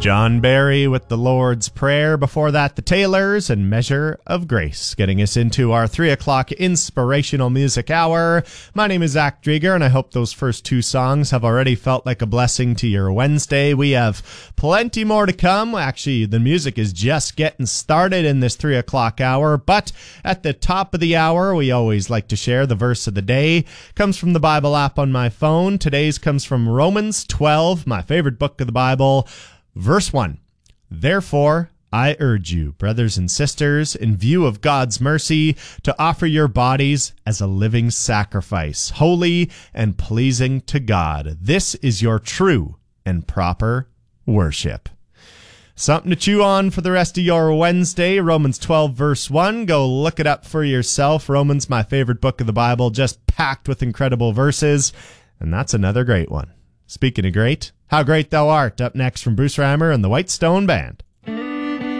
John Barry with the Lord's Prayer. Before that, the Taylors and Measure of Grace, getting us into our 3 o'clock inspirational music hour. My name is Zach Drieger, and I hope those first two songs have already felt like a blessing to your Wednesday. We have plenty more to come. Actually, the music is just getting started in this 3 o'clock hour, but at the top of the hour, we always like to share the verse of the day. Comes from the Bible app on my phone. Today's comes from Romans 12, my favorite book of the Bible. Verse 1, Therefore, I urge you, brothers and sisters, in view of God's mercy, to offer your bodies as a living sacrifice, holy and pleasing to God. This is your true and proper worship. Something to chew on for the rest of your Wednesday. Romans 12, verse 1. Go look it up for yourself. Romans, my favorite book of the Bible, just packed with incredible verses. And that's another great one. Speaking of great, How Great Thou Art, up next from Bruce Reimer and the White Stone Band.